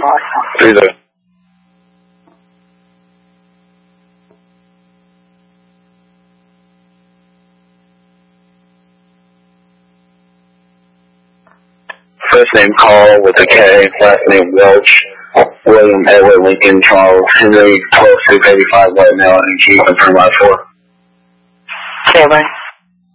30. First name Carl with a K, last name Welch, William Edward Lincoln Charles Henry 12685 white male, and can you confirm I-4? Okay, bye.